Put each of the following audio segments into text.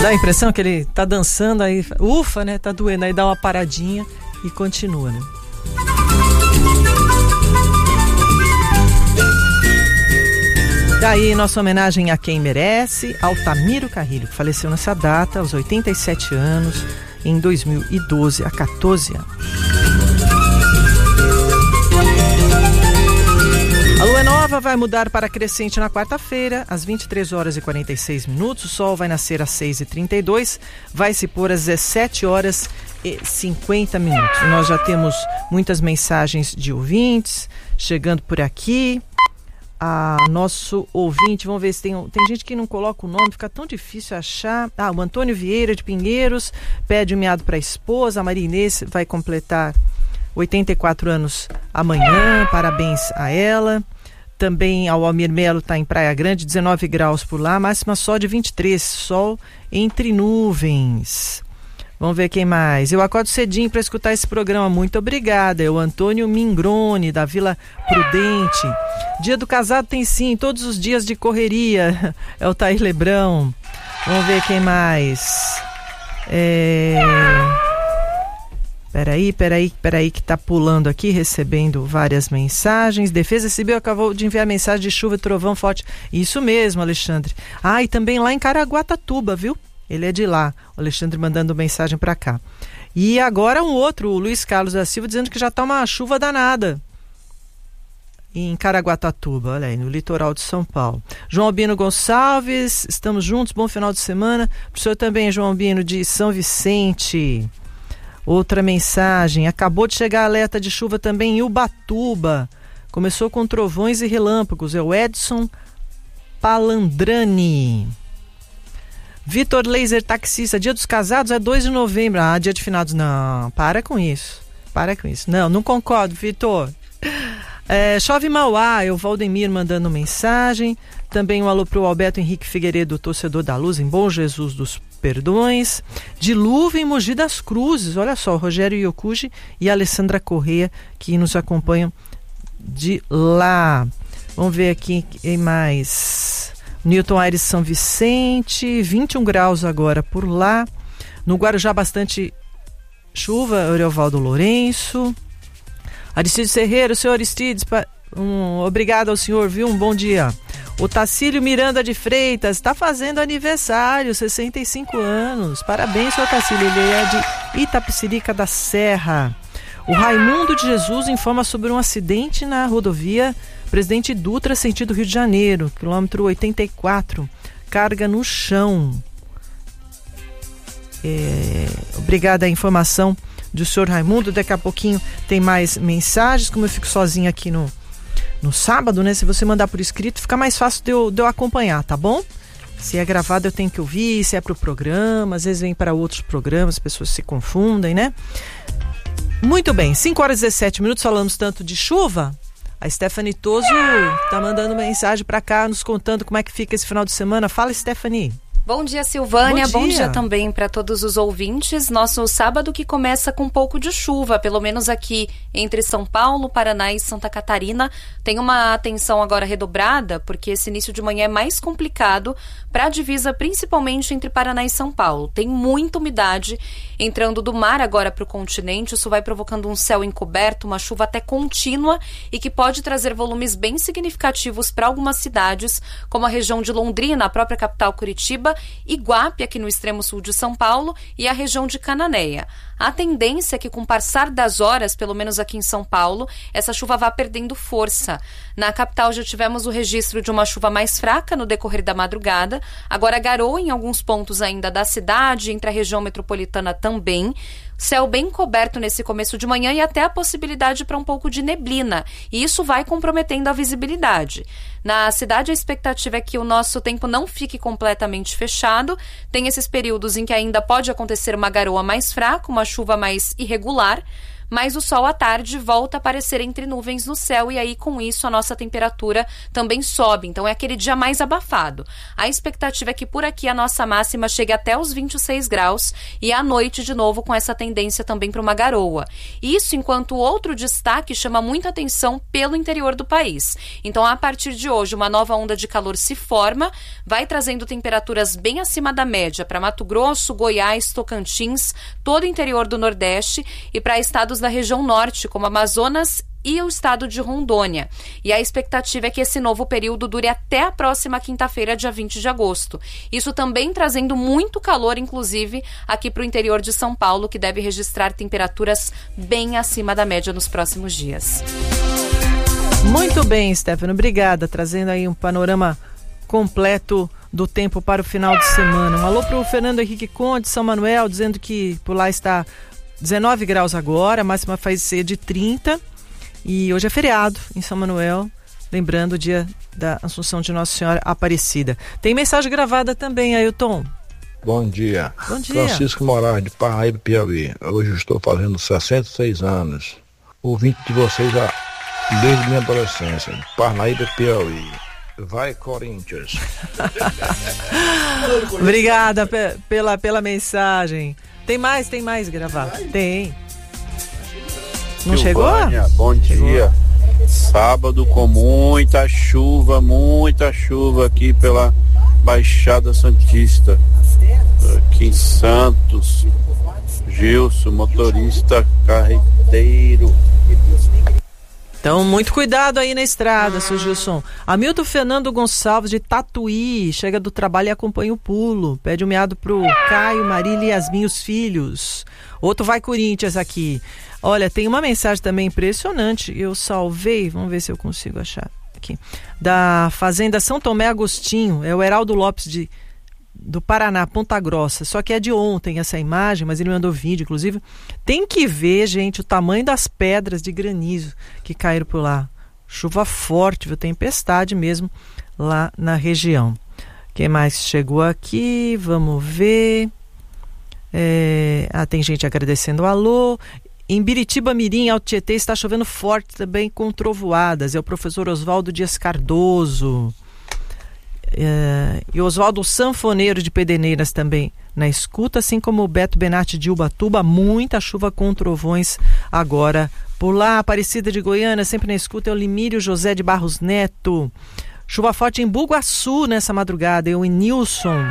Dá a impressão que ele tá dançando, aí ufa, né? Tá doendo, aí dá uma paradinha e continua, né? Daí nossa homenagem a quem merece, Altamiro Carrilho, que faleceu nessa data, aos 87 anos, em 2012, há 14 anos. A lua nova vai mudar para crescente na quarta-feira, às 23 horas e 46 minutos. O sol vai nascer às 6h32, vai se pôr às 17 horas e 50 minutos. Nós já temos muitas mensagens de ouvintes chegando por aqui. Nosso ouvinte, vamos ver se tem gente que não coloca o nome, fica tão difícil achar. O Antônio Vieira de Pinheiros pede um miado para a esposa. A Maria Inês vai completar 84 anos amanhã, parabéns a ela. Também ao Almir Melo, está em Praia Grande, 19 graus por lá, máxima só de 23, sol entre nuvens. Vamos ver quem mais. Eu acordo cedinho para escutar esse programa, muito obrigada. É o Antônio Mingrone, da Vila Prudente. Dia do casado tem sim, todos os dias de correria. É o Tair Lebrão. Vamos ver quem mais. Peraí que tá pulando aqui, recebendo várias mensagens. Defesa Civil acabou de enviar mensagem de chuva e trovão forte. Isso mesmo, Alexandre. E também lá em Caraguatatuba, viu? Ele é de lá, o Alexandre mandando mensagem para cá. E agora um outro, o Luiz Carlos da Silva, dizendo que já tá uma chuva danada em Caraguatatuba, olha aí, no litoral de São Paulo. João Albino Gonçalves, estamos juntos, bom final de semana. Para o senhor também, João Albino, de São Vicente. Outra mensagem, acabou de chegar alerta de chuva também em Ubatuba. Começou com trovões e relâmpagos. É o Edson Palandrani. Vitor Laser Taxista, dia dos casados é 2 de novembro. Dia de finados. Não, para com isso. Não concordo, Vitor. Chove Mauá, é o Valdemir mandando mensagem. Também um alô pro Alberto Henrique Figueiredo, torcedor da Luz, em Bom Jesus dos Perdões. Dilúvio em Mogi das Cruzes, olha só, Rogério Yokuji e a Alessandra Correia que nos acompanham de lá. Vamos ver aqui quem mais. Newton Aires São Vicente, 21 graus agora por lá. No Guarujá bastante chuva, Euriovaldo Lourenço. Aristides Ferreira, o senhor Aristides, obrigado ao senhor, viu? Um bom dia. O Tacílio Miranda de Freitas está fazendo aniversário, 65 anos. Parabéns, senhor Tacílio, ele é de Itapecerica da Serra. O Raimundo de Jesus informa sobre um acidente na rodovia Presidente Dutra, sentido Rio de Janeiro, quilômetro 84, carga no chão. Obrigada a informação do senhor Raimundo. Daqui a pouquinho tem mais mensagens. Como eu fico sozinha aqui no sábado, né? Se você mandar por escrito, fica mais fácil de eu acompanhar, tá bom? Se é gravado eu tenho que ouvir, se é pro programa, às vezes vem para outros programas, as pessoas se confundem, né? Muito bem, 5 horas e 17 minutos, falamos tanto de chuva. A Stephanie Toso tá mandando mensagem para cá, nos contando como é que fica esse final de semana. Fala, Stephanie. Bom dia, Silvânia. Bom dia também para todos os ouvintes. Nosso sábado que começa com um pouco de chuva, pelo menos aqui entre São Paulo, Paraná e Santa Catarina. Tem uma atenção agora redobrada, porque esse início de manhã é mais complicado para a divisa, principalmente entre Paraná e São Paulo. Tem muita umidade entrando do mar agora para o continente. Isso vai provocando um céu encoberto, uma chuva até contínua e que pode trazer volumes bem significativos para algumas cidades, como a região de Londrina, a própria capital Curitiba, Iguape, aqui no extremo sul de São Paulo, e a região de Cananéia. A tendência é que, com o passar das horas, pelo menos aqui em São Paulo, essa chuva vá perdendo força. Na capital já tivemos o registro de uma chuva mais fraca no decorrer da madrugada. Agora garoa em alguns pontos ainda da cidade, entre a região metropolitana também. Céu bem coberto nesse começo de manhã e até a possibilidade para um pouco de neblina. E isso vai comprometendo a visibilidade. Na cidade, a expectativa é que o nosso tempo não fique completamente fechado. Tem esses períodos em que ainda pode acontecer uma garoa mais fraca, uma chuva mais irregular. mas o sol à tarde volta a aparecer entre nuvens no céu e aí com isso a nossa temperatura também sobe, então é aquele dia mais abafado. A expectativa é que por aqui a nossa máxima chegue até os 26 graus e à noite de novo com essa tendência também para uma garoa. Isso enquanto outro destaque chama muita atenção pelo interior do país. Então a partir de hoje uma nova onda de calor se forma, vai trazendo temperaturas bem acima da média para Mato Grosso, Goiás, Tocantins, todo o interior do Nordeste e para estados da região norte, como Amazonas e o estado de Rondônia. E a expectativa é que esse novo período dure até a próxima quinta-feira, dia 20 de agosto. Isso também trazendo muito calor, inclusive, aqui para o interior de São Paulo, que deve registrar temperaturas bem acima da média nos próximos dias. Muito bem, Stefano. Obrigada. Trazendo aí um panorama completo do tempo para o final de semana. Um alô para o Fernando Henrique Conde, São Manuel, dizendo que por lá está 19 graus agora, a máxima vai ser de 30. E hoje é feriado em São Manuel, lembrando o dia da Assunção de Nossa Senhora Aparecida. Tem mensagem gravada também, Ailton. Bom dia. Bom dia. Francisco Moraes, de Parnaíba, Piauí. Hoje eu estou fazendo 66 anos. Ouvinte de vocês desde minha adolescência. De Parnaíba, Piauí. Vai, Corinthians. Obrigada pela mensagem. Tem mais gravado? Tem. Não Silvânia, chegou? Bom dia. Sábado com muita chuva aqui pela Baixada Santista. Aqui em Santos. Gilson, motorista carreteiro. Então, muito cuidado aí na estrada, seu Gilson. Hamilton Fernando Gonçalves, de Tatuí, chega do trabalho e acompanha o pulo. Pede um meado pro Caio, Marília e Yasmin, os filhos. Outro vai Corinthians aqui. Olha, tem uma mensagem também impressionante. Eu salvei, vamos ver se eu consigo achar aqui. Da Fazenda São Tomé Agostinho, é o Heraldo Lopes do Paraná, Ponta Grossa. Só que é de ontem essa imagem, mas ele mandou vídeo, inclusive. Tem que ver, gente, o tamanho das pedras de granizo que caíram por lá. Chuva forte, viu? Tempestade mesmo lá na região. Quem mais chegou aqui? Vamos ver. Tem gente agradecendo o alô. Em Biritiba Mirim, Alto Tietê, está chovendo forte também com trovoadas. É o professor Oswaldo Dias Cardoso. E Oswaldo Sanfoneiro de Pederneiras também na escuta, assim como o Beto Benatti de Ubatuba. Muita chuva com trovões agora por lá. Aparecida de Goiânia, sempre na escuta, é o Limírio José de Barros Neto. Chuva forte em Bugaçu nessa madrugada, é o Nilson.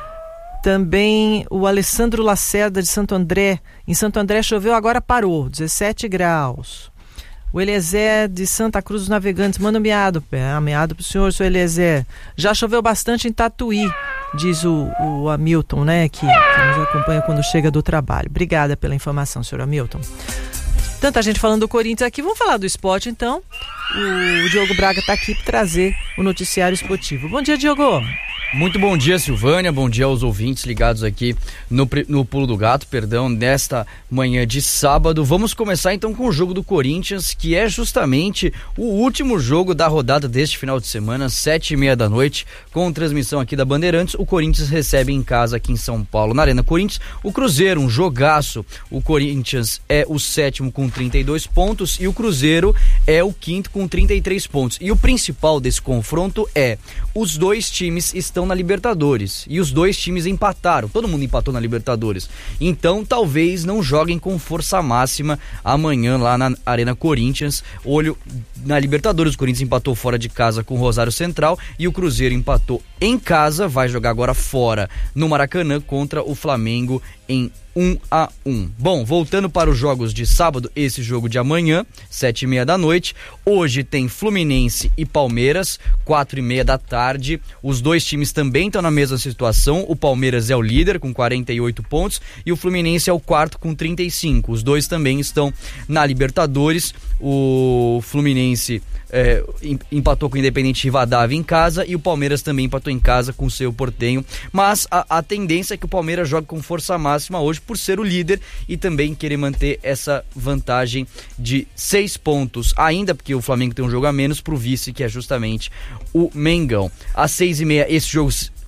Também o Alessandro Lacerda de Santo André. Em Santo André choveu, agora parou, 17 graus. O Eliezer de Santa Cruz dos Navegantes, manda um meado pro senhor, seu Eliezer. Já choveu bastante em Tatuí, diz o Hamilton, né, que nos acompanha quando chega do trabalho. Obrigada pela informação, senhor Hamilton. Tanta gente falando do Corinthians aqui, vamos falar do esporte então. O Diogo Braga está aqui para trazer o noticiário esportivo. Bom dia, Diogo. Muito bom dia, Silvânia, bom dia aos ouvintes ligados aqui no Pulo do Gato, nesta manhã de sábado. Vamos começar então com o jogo do Corinthians, que é justamente o último jogo da rodada deste final de semana, 7h30 da noite, com transmissão aqui da Bandeirantes. O Corinthians recebe em casa aqui em São Paulo, na Arena Corinthians, o Cruzeiro, um jogaço. O Corinthians é o sétimo com 32 pontos e o Cruzeiro é o quinto com 33 pontos. E o principal desse confronto é: os dois times estão na Libertadores e os dois times empataram, todo mundo empatou na Libertadores, então talvez não joguem com força máxima amanhã lá na Arena Corinthians. Olho na Libertadores, o Corinthians empatou fora de casa com o Rosário Central e o Cruzeiro empatou em casa, vai jogar agora fora no Maracanã contra o Flamengo em 1-1. Bom, voltando para os jogos de sábado, esse jogo de amanhã, 7h30 da noite. Hoje tem Fluminense e Palmeiras, 4h30 da tarde. Os dois times também estão na mesma situação. O Palmeiras é o líder com 48 pontos e o Fluminense é o quarto com 35. Os dois também estão na Libertadores. O Fluminense empatou com o Independente Rivadavia em casa e o Palmeiras também empatou em casa com o Cerro Porteño, mas a tendência é que o Palmeiras jogue com força máxima hoje por ser o líder e também querer manter essa vantagem de 6 pontos, ainda porque o Flamengo tem um jogo a menos pro vice, que é justamente o Mengão. Às 6h30 esse jogo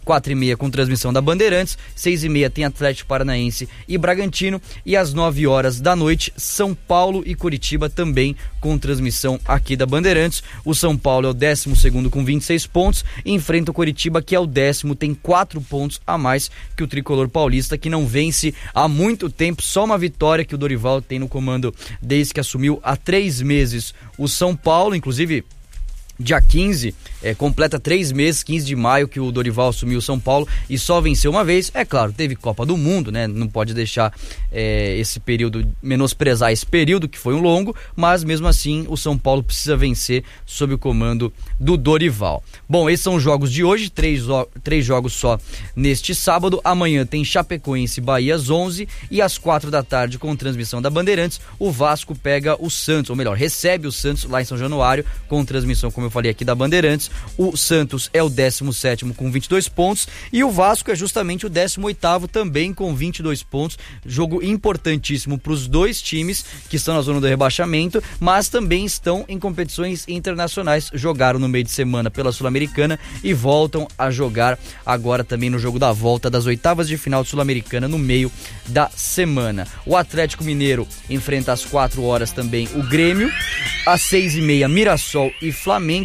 4h30 com transmissão da Bandeirantes, 6h30 tem Atlético Paranaense e Bragantino, e às 9h da noite, São Paulo e Curitiba também com transmissão aqui da Bandeirantes. O São Paulo é o 12º com 26 pontos e enfrenta o Curitiba, que é o 10º, tem 4 pontos a mais que o tricolor paulista, que não vence há muito tempo, só uma vitória que o Dorival tem no comando desde que assumiu há 3 meses o São Paulo. Inclusive dia 15, completa 3 meses, 15 de maio que o Dorival assumiu o São Paulo e só venceu uma vez. É claro, teve Copa do Mundo, né? Não pode deixar esse período, menosprezar esse período que foi um longo, mas mesmo assim o São Paulo precisa vencer sob o comando do Dorival. Bom, esses são os jogos de hoje, 3 jogos só neste sábado. Amanhã tem Chapecoense e Bahia às 11 e às 4 da tarde, com transmissão da Bandeirantes, o Vasco pega o Santos, ou melhor, recebe o Santos lá em São Januário, com transmissão, como eu falei aqui, da Bandeirantes. O Santos é o 17º com 22 pontos e o Vasco é justamente o 18º também com 22 pontos. Jogo importantíssimo para os dois times que estão na zona do rebaixamento, mas também estão em competições internacionais. Jogaram no meio de semana pela Sul-Americana e voltam a jogar agora também no jogo da volta das oitavas de final Sul-Americana no meio da semana. O Atlético Mineiro enfrenta às 4h também o Grêmio, às 6h30 Mirassol e Flamengo.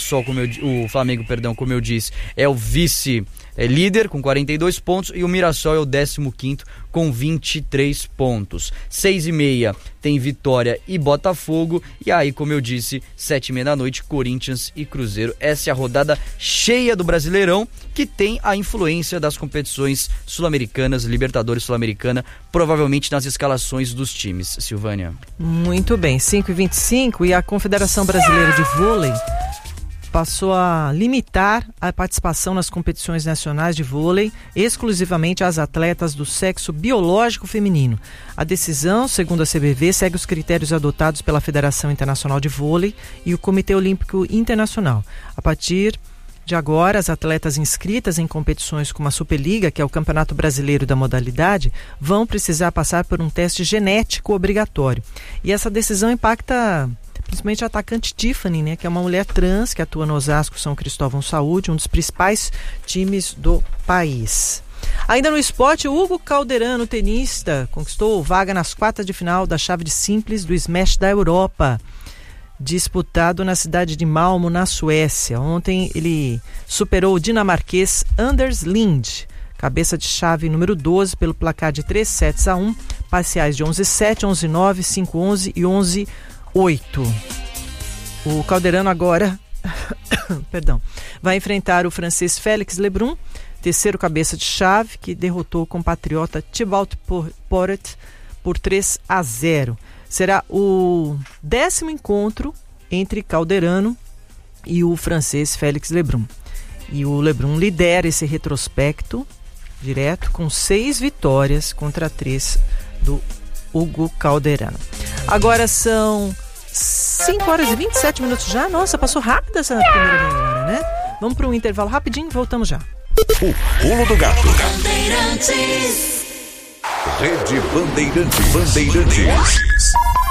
O Flamengo, como eu disse, é o vice-líder com 42 pontos e o Mirassol é o 15º com 23 pontos. 6h30 tem Vitória e Botafogo, e aí, como eu disse, 7h30 da noite, Corinthians e Cruzeiro. Essa é a rodada cheia do Brasileirão, que tem a influência das competições sul-americanas, Libertadores Sul-Americana, provavelmente nas escalações dos times. Silvânia. Muito bem, 5h25, e a Confederação Brasileira de Vôlei passou a limitar a participação nas competições nacionais de vôlei exclusivamente às atletas do sexo biológico feminino. A decisão, segundo a CBV, segue os critérios adotados pela Federação Internacional de Vôlei e o Comitê Olímpico Internacional. A partir de agora, as atletas inscritas em competições como a Superliga, que é o Campeonato Brasileiro da modalidade, vão precisar passar por um teste genético obrigatório. E essa decisão impacta principalmente a atacante Tiffany, né, que é uma mulher trans que atua no Osasco São Cristóvão Saúde, um dos principais times do país. Ainda no esporte, o Hugo Calderano, tenista, conquistou vaga nas quartas de final da chave de simples do Smash da Europa, disputado na cidade de Malmo, na Suécia. Ontem ele superou o dinamarquês Anders Lind, cabeça de chave número 12, pelo placar de 3-1, parciais de 11-7, 11-9, 5-11 e 11-8. O Calderano agora vai enfrentar o francês Félix Lebrun, terceiro cabeça de chave, que derrotou o compatriota Thibaut Porret por 3-0. Será o 10º encontro entre Calderano e o francês Félix Lebrun. E o Lebrun lidera esse retrospecto direto com 6 vitórias contra 3 do Hugo Calderano. Agora são 5h27 já. Nossa, passou rápido essa primeira meia hora, né? Vamos para um intervalo rapidinho e voltamos já. O Pulo do Gato. Rede Bandeirantes.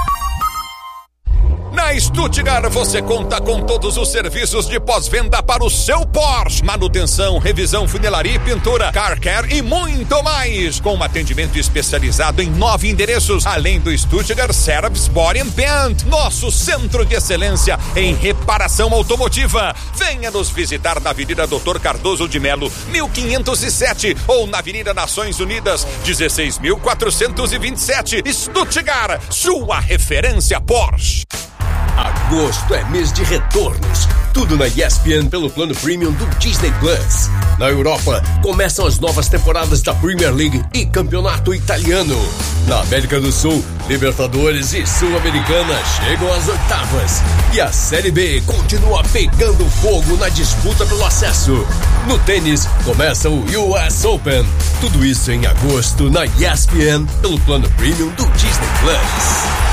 Na Stuttgart você conta com todos os serviços de pós-venda para o seu Porsche. Manutenção, revisão, funilaria e pintura, car care e muito mais. Com um atendimento especializado em 9 endereços, além do Stuttgart Service Body and Paint, nosso centro de excelência em reparação automotiva. Venha nos visitar na Avenida Dr. Cardoso de Melo, 1507, ou na Avenida Nações Unidas, 16.427. Stuttgart, sua referência Porsche. Agosto é mês de retornos. Tudo na ESPN pelo plano premium do Disney Plus. Na Europa, começam as novas temporadas da Premier League e Campeonato Italiano. Na América do Sul, Libertadores e Sul-Americana chegam às oitavas. E a Série B continua pegando fogo na disputa pelo acesso. No tênis, começa o US Open. Tudo isso em agosto na ESPN pelo plano premium do Disney Plus.